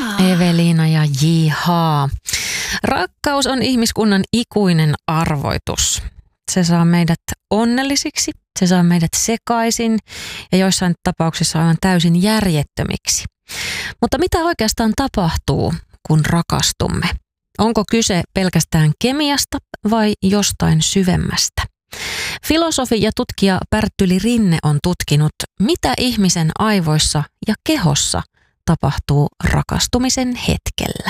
Eveliina ja J.H. Rakkaus on ihmiskunnan ikuinen arvoitus. Se saa meidät onnellisiksi, se saa meidät sekaisin ja joissain tapauksissa aivan täysin järjettömiksi. Mutta mitä oikeastaan tapahtuu, kun rakastumme? Onko kyse pelkästään kemiasta vai jostain syvemmästä? Filosofi ja tutkija Pärttyli Rinne on tutkinut, mitä ihmisen aivoissa ja kehossa tapahtuu rakastumisen hetkellä.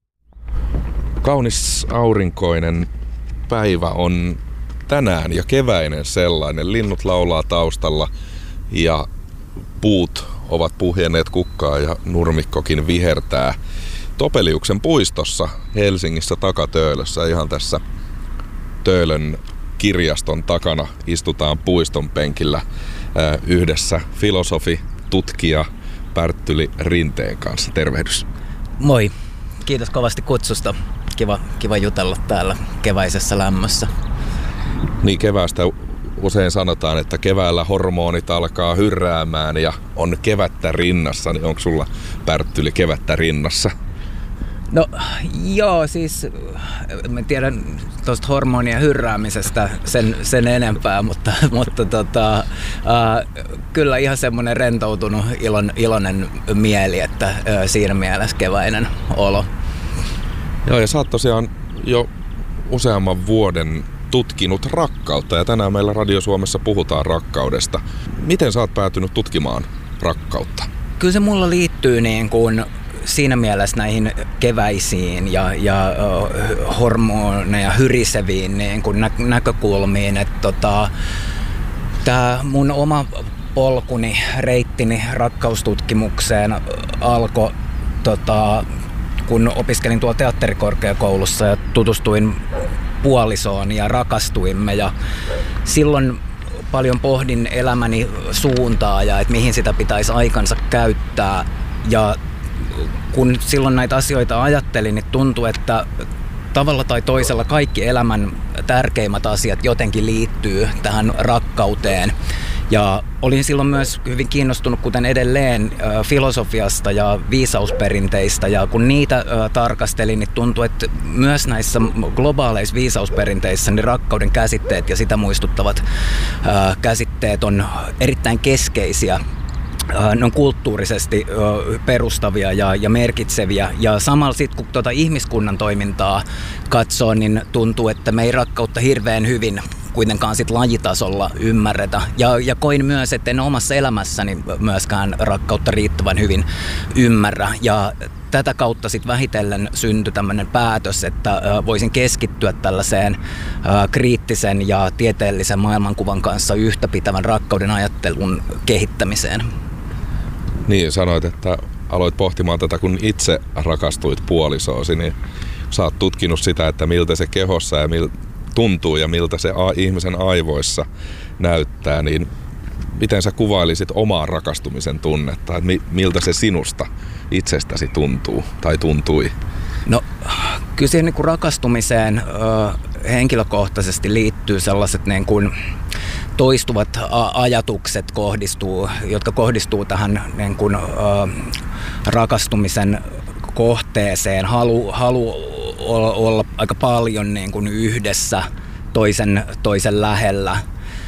Kaunis aurinkoinen päivä on tänään ja keväinen sellainen. Linnut laulaa taustalla ja puut ovat puhjenneet kukkaa ja nurmikkokin vihertää. Topeliuksen puistossa Helsingissä Takatöölössä, ihan tässä Töölön kirjaston takana istutaan puiston penkillä yhdessä filosofi, tutkija Pärttyli Rinteen kanssa. Tervehdys. Moi. Kiitos kovasti kutsusta. Kiva jutella täällä keväisessä lämmössä. Niin, keväästä usein sanotaan, että keväällä hormonit alkaa hyrräämään ja on kevättä rinnassa. Niin onko sulla, Pärttyli, kevättä rinnassa? No joo, siis mä tiedän tuosta hormonien hyrräämisestä sen enempää, mutta kyllä ihan semmoinen rentoutunut iloinen mieli, että siinä mielessä keväinen olo. Joo, ja sä oot tosiaan jo useamman vuoden tutkinut rakkautta ja tänään meillä Radio Suomessa puhutaan rakkaudesta. Miten sä oot päätynyt tutkimaan rakkautta? Kyllä se mulla liittyy niin kuin siinä mielessä näihin keväisiin ja hormoneja hyriseviin niin kuin näkökulmiin, että tämä mun oma polkuni, reittini rakkaustutkimukseen alkoi, kun opiskelin tuolla teatterikorkeakoulussa ja tutustuin puolisoon ja rakastuimme, ja silloin paljon pohdin elämäni suuntaa ja että mihin sitä pitäisi aikansa käyttää, ja kun silloin näitä asioita ajattelin, niin tuntui, että tavalla tai toisella kaikki elämän tärkeimmät asiat jotenkin liittyy tähän rakkauteen. Ja olin silloin myös hyvin kiinnostunut, kuten edelleen, filosofiasta ja viisausperinteistä. Ja kun niitä tarkastelin, niin tuntui, että myös näissä globaaleissa viisausperinteissä niin rakkauden käsitteet ja sitä muistuttavat käsitteet on erittäin keskeisiä. Ne on kulttuurisesti perustavia ja merkitseviä. Ja samalla sitten kun ihmiskunnan toimintaa katsoo, niin tuntuu, että me ei rakkautta hirveän hyvin kuitenkaan sit lajitasolla ymmärretä. Ja koin myös, että en omassa elämässäni myöskään rakkautta riittävän hyvin ymmärrä. Ja tätä kautta sitten vähitellen syntyi tämmöinen päätös, että voisin keskittyä tällaiseen kriittisen ja tieteellisen maailmankuvan kanssa yhtäpitävän rakkauden ajattelun kehittämiseen. Niin, sanoit, että aloit pohtimaan tätä, kun itse rakastuit puolisoosi, niin sä oot tutkinut sitä, että miltä se kehossa ja tuntuu ja miltä se ihmisen aivoissa näyttää, niin miten sä kuvailisit omaa rakastumisen tunnetta, että miltä se sinusta itsestäsi tuntuu tai tuntui? No, kyllä siihen niin kuin rakastumiseen henkilökohtaisesti liittyy sellaiset niin kuin toistuvat ajatukset, jotka kohdistuu tähän niin kuin, rakastumisen kohteeseen, halu olla aika paljon niin kuin yhdessä toisen lähellä.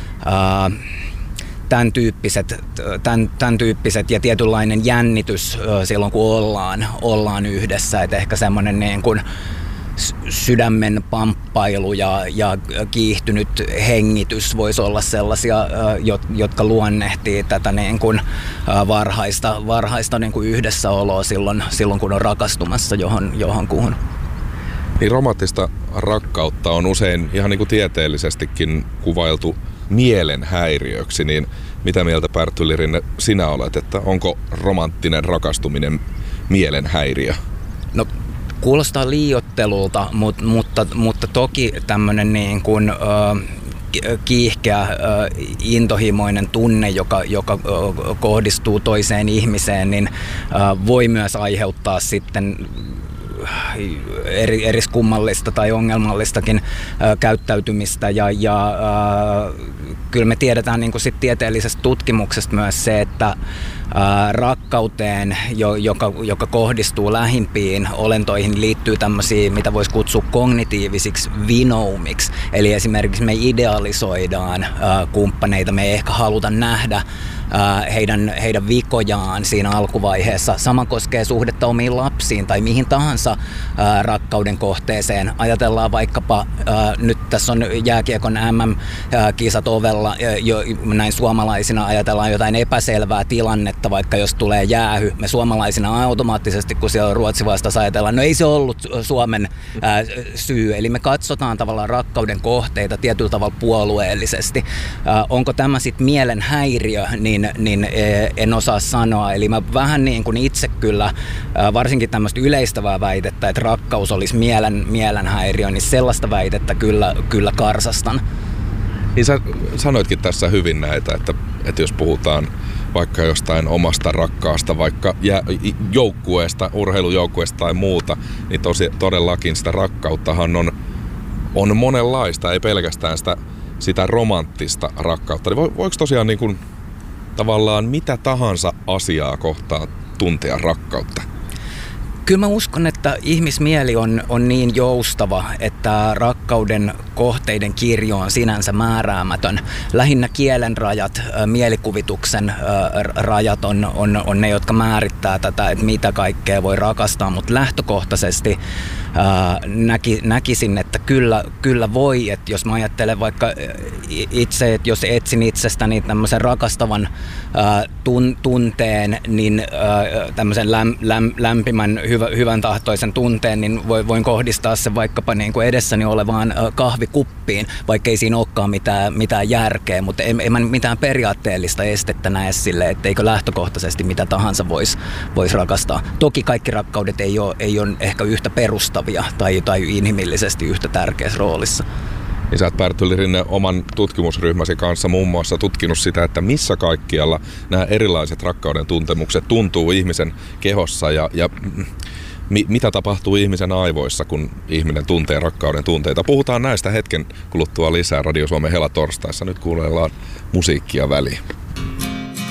Tämän tyyppiset ja tietynlainen jännitys silloin, kun ollaan yhdessä. Et ehkä semmoinen niin kuin sydämen pamppailu ja kiihtynyt hengitys voisi olla sellaisia, jotka luonnehtii tätä niin kuin varhaista niin kuin yhdessäoloa silloin, kun on rakastumassa johonkuhun. Niin, romanttista rakkautta on usein ihan niin kuin tieteellisestikin kuvailtu mielenhäiriöksi, niin mitä mieltä, Pärttyli Rinne, sinä olet, että onko romanttinen rakastuminen mielenhäiriö? No, kuulostaa liioittelulta, mutta toki tämmöinen niin kuin kiihkeä, intohimoinen tunne, joka kohdistuu toiseen ihmiseen, niin voi myös aiheuttaa sitten eriskummallista tai ongelmallistakin käyttäytymistä ja kyllä me tiedetään niin kuin sit tieteellisestä tutkimuksesta myös se, että rakkauteen, joka kohdistuu lähimpiin olentoihin, liittyy tämmöisiä, mitä voisi kutsua kognitiivisiksi vinoumiksi. Eli esimerkiksi me idealisoidaan kumppaneita, me ei ehkä haluta nähdä heidän vikojaan siinä alkuvaiheessa. Sama koskee suhdetta omiin lapsiin tai mihin tahansa rakkauden kohteeseen. Ajatellaan vaikkapa, nyt tässä on jääkiekon MM-kisat ovella, näin suomalaisina ajatellaan jotain epäselvää tilannetta, vaikka jos tulee jäähy. Me suomalaisina automaattisesti, kun siellä on Ruotsi vastaan, ajatellaan, no ei se ollut Suomen syy. Eli me katsotaan tavallaan rakkauden kohteita tietyllä tavalla puolueellisesti. Onko tämä sitten mielen häiriö, niin en osaa sanoa. Eli mä vähän niin kuin itse kyllä, varsinkin tämmöistä yleistävää väitettä, että rakkaus olisi mielenhäiriö, niin sellaista väitettä kyllä karsastan. Niin sä sanoitkin tässä hyvin näitä, että jos puhutaan vaikka jostain omasta rakkaasta, vaikka joukkueesta, urheilujoukkueesta tai muuta, niin todellakin sitä rakkauttahan on monenlaista, ei pelkästään sitä romanttista rakkautta. Voiko tosiaan niin kuin tavallaan mitä tahansa asiaa kohtaan tuntea rakkautta? Kyllä mä uskon, että ihmismieli on niin joustava, että rakkauden kohteiden kirjo on sinänsä määräämätön. Lähinnä kielen rajat, mielikuvituksen rajat on ne, jotka määrittää tätä, että mitä kaikkea voi rakastaa, mutta lähtökohtaisesti näkisin, että kyllä voi, että jos mä ajattelen vaikka itse, että jos etsin itsestäni tämmöisen rakastavan tunteen, niin tämmöisen lämpimän, hyvän tahtoisen tunteen, niin voin kohdistaa se vaikkapa niin kuin edessäni olevaan kahvikuppiin, vaikka ei siinä olekaan mitään järkeä, mutta en mä mitään periaatteellista estettä näe sille, etteikö lähtökohtaisesti mitä tahansa voisi rakastaa. Toki kaikki rakkaudet ei ole ehkä yhtä perustavia tai inhimillisesti yhtä tärkeässä roolissa. Niin sä oot, Pertuli Rinne, oman tutkimusryhmäsi kanssa muun muassa tutkinut sitä, että missä kaikkialla nämä erilaiset rakkauden tuntemukset tuntuu ihmisen kehossa ja mitä tapahtuu ihmisen aivoissa, kun ihminen tuntee rakkauden tunteita. Puhutaan näistä hetken kuluttua lisää Radio Suomen Hela-torstaissa. Nyt kuunnellaan musiikkia väliin.